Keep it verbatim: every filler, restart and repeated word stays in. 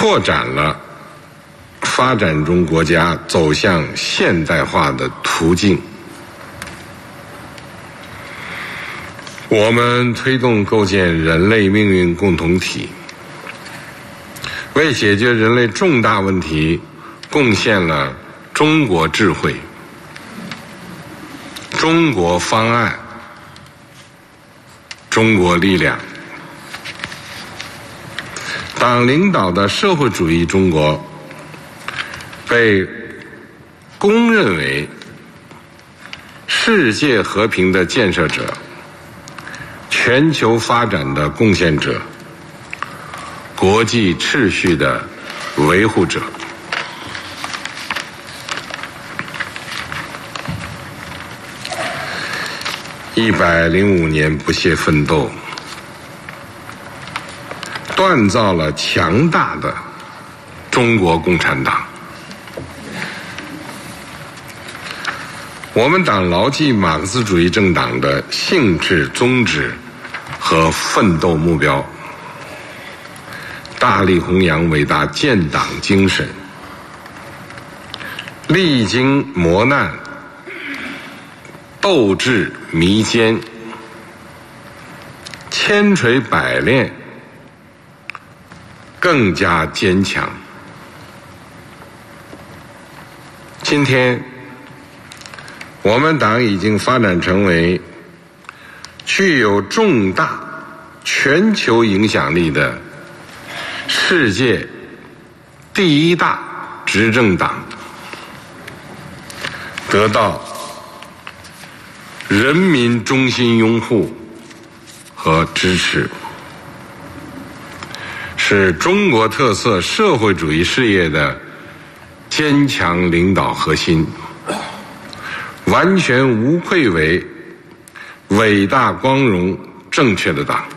拓展了发展中国家走向现代化的途径。我们推动构建人类命运共同体，为解决人类重大问题贡献了中国智慧、中国方案、中国力量。党领导的社会主义中国被公认为世界和平的建设者、全球发展的贡献者、国际秩序的维护者。一百零五年不懈奋斗，锻造了强大的中国共产党。我们党牢记马克思主义政党的性质、宗旨和奋斗目标，大力弘扬伟大建党精神，历经磨难，斗志弥坚，千锤百炼，更加坚强。今天我们党已经发展成为具有重大全球影响力的世界第一大执政党，得到人民衷心拥护和支持，是中国特色社会主义事业的坚强领导核心，完全无愧为伟大、光荣、正确的党。